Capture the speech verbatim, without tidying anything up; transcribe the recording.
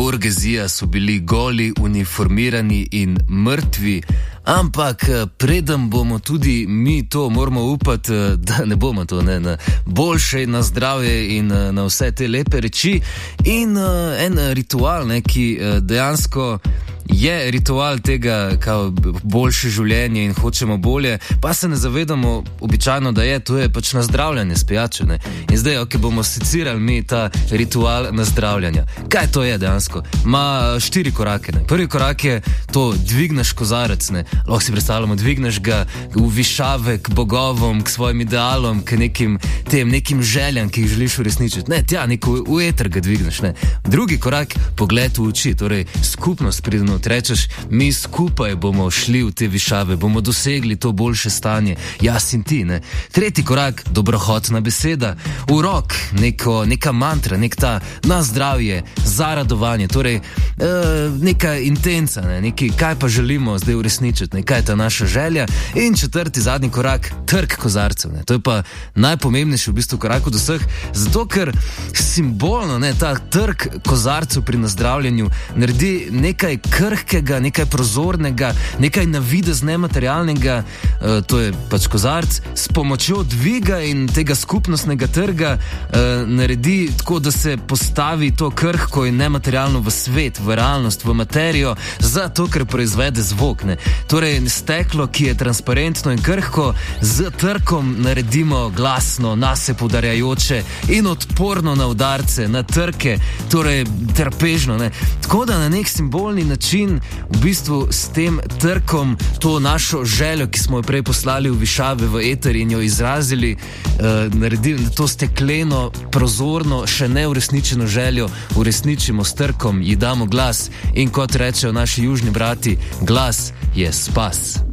borgezija so bili goli, uniformirani in mrtvi, ampak preden bomo tudi mi to, moramo upati, da ne bomo to, ne, na boljše, na zdravje in na vse te lepe reči. In uh, en ritual, ne, ki uh, dejansko je ritual tega, kao boljše življenje in hočemo bolje, pa se ne zavedamo običajno, da je, to je pač nazdravljanje s pijačo, ne. In zdaj, ok, bomo secirali mi ta ritual nazdravljanja. Kaj to je dejansko? Ma štiri korake, ne. Prvi korak je to, dvigneš kozarec, ne. Lahko si predstavljamo, dvigneš ga v višave k bogovom, k svojim idealom, k nekim tem, nekim željam, ki jih želiš uresničiti. Ne, tja, neko v eter ga dvigneš, ne. Drugi korak, pogled v oči, torej skupnost pridno. Rečeš, mi skupaj bomo šli v te višave, bomo dosegli to boljše stanje, jaz in ti, ne. Tretji korak, dobrohotna beseda, urok, neko, neka mantra, nek ta na zdravje, za radovanje, torej e, neka intenca, ne, neki, kaj pa želimo zdaj uresničiti, ne, kaj je ta naša želja. In četrti, zadnji korak, trk kozarcev, ne. To je pa najpomembnejši v bistvu korak od vseh, zato ker simbolno, ne, ta trk kozarcev pri nazdravljanju naredi nekaj krhkega, nekaj prozornega, nekaj navidez nematerialnega, uh, to je pač kozarc, s pomočjo dviga in tega skupnostnega trga uh, naredi tako, da se postavi to krhko in nematerialno v svet, v realnost, v materijo, zato ker proizvede zvok, ne. Torej, steklo, ki je transparentno in krhko, z trkom naredimo glasno, nase poudarjajoče in odporno na udarce, na trke, torej trpežno, ne. Tako da na nek simbolni način v bistvu s tem trkom to našo željo, ki smo jo prej poslali v višave, v eter in jo izrazili, uh, naredili to stekleno, prozorno, še neuresničeno željo, uresničimo s trkom, ji damo glas in kot rečejo naši južni brati, glas je spas.